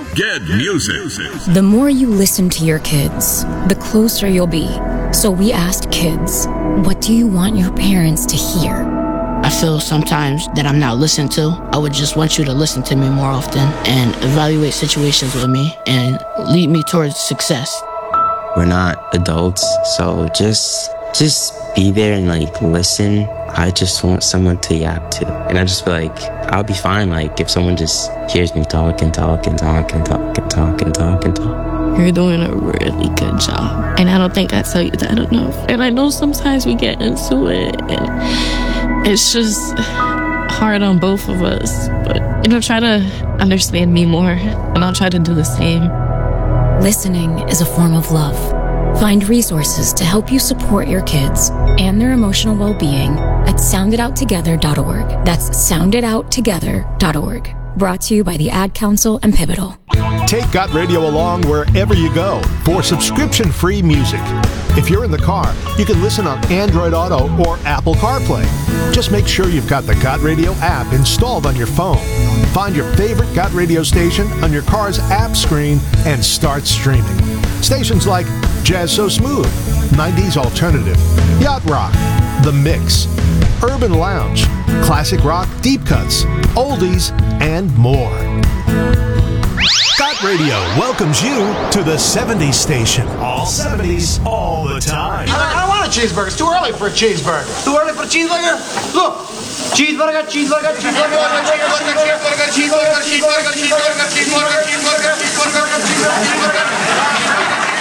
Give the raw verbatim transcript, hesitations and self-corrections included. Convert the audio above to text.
Get music. The more you listen to your kids, the closer you'll be. So we asked kids, what do you want your parents to hear? I feel sometimes that I'm not listened to. I would just want you to listen to me more often and evaluate situations with me and lead me towards success. We're not adults, so just just be there and like listen. I just want someone to yap to. And I just feel like I'll be fine like if someone just hears me talk and talk and talk and talk and talk and talk and talk. You're doing a really good job. And I don't think I tell you that enough. And I know sometimes we get into it and it's just hard on both of us. But, you know, try to understand me more and I'll try to do the same. Listening is a form of love. Find resources to help you support your kids and their emotional well-being at sound it out together dot org. That's sound it out together dot org. Brought to you by the Ad Council and Pivotal. Take Got Radio along wherever you go for subscription-free music. If you're in the car, you can listen on Android Auto or Apple CarPlay. Just make sure you've got the Got Radio app installed on your phone. Find your favorite Got Radio station on your car's app screen and start streaming. Stations like Jazz So Smooth, nineties Alternative, Yacht Rock, The Mix, Urban Lounge, Classic Rock Deep Cuts, Oldies, and more. Got Radio welcomes you to the seventies station. All seventies, all the time. I, I don't want a cheeseburger. It's too early for a cheeseburger. Too early for a cheeseburger? Look. Cheeseburger, cheeseburger, cheeseburger, cheeseburger, cheeseburger, cheeseburger, cheeseburger, cheeseburger, cheeseburger, cheeseburger, cheeseburger, cheeseburger, cheeseburger, cheeseburger.